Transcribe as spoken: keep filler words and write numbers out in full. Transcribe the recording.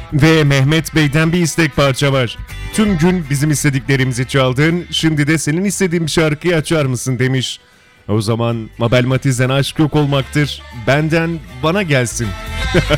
Ve Mehmet Bey'den bir istek parça var. Tüm gün bizim istediklerimizi çaldın, şimdi de senin istediğin bir şarkıyı açar mısın demiş. O zaman Mabel Matiz'den Aşk Yok Olmaktır, benden bana gelsin.